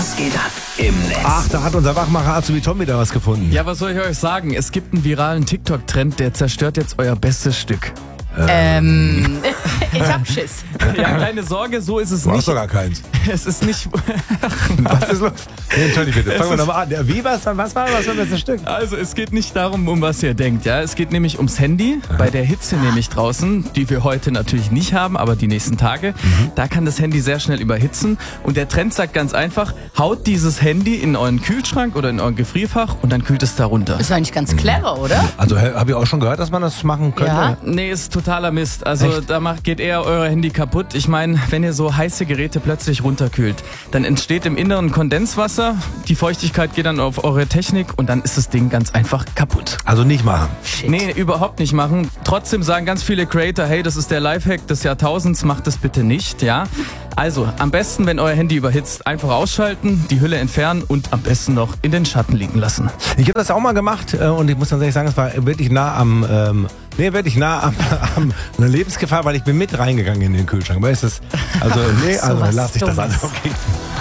Was geht ab im Netz? Ach, da hat unser Wachmacher Azubi Tom wieder was gefunden. Ja, was soll ich euch sagen? Es gibt einen viralen TikTok-Trend, der zerstört jetzt euer bestes Stück. Ich hab Schiss. Ja, keine Sorge, so ist es Du hast nicht. doch gar keins. Es ist nicht. Was ist los? Nee, entschuldige bitte. Fangen wir nochmal an. Wie, was war das beste Stück? Also, es geht nicht darum, um was ihr denkt, ja. Es geht nämlich ums Handy. Bei der Hitze nämlich draußen, die wir heute natürlich nicht haben, aber die nächsten Tage, da kann das Handy sehr schnell überhitzen. Und der Trend sagt ganz einfach, haut dieses Handy in euren Kühlschrank oder in euer Gefrierfach und dann kühlt es da runter. Ist eigentlich ganz clever, oder? Also, habe ich auch schon gehört, dass man das machen könnte? Ja. Nee, ist totaler Mist. Also geht eher euer Handy kaputt. Ich meine, wenn ihr so heiße Geräte plötzlich runterkühlt, dann entsteht im Inneren Kondenswasser, die Feuchtigkeit geht dann auf eure Technik und dann ist das Ding ganz einfach kaputt. Also nicht machen. Shit. Nee, überhaupt nicht machen. Trotzdem sagen ganz viele Creator, hey, das ist der Lifehack des Jahrtausends, macht das bitte nicht, ja. Also, am besten, wenn euer Handy überhitzt, einfach ausschalten, die Hülle entfernen und am besten noch in den Schatten liegen lassen. Ich habe das auch mal gemacht und ich muss ganz ehrlich sagen, es war wirklich nah am einer Lebensgefahr, weil ich bin mit reingegangen in den Kühlschrank. Weißt du, also lass ich das sowas alles. Dummes. Okay.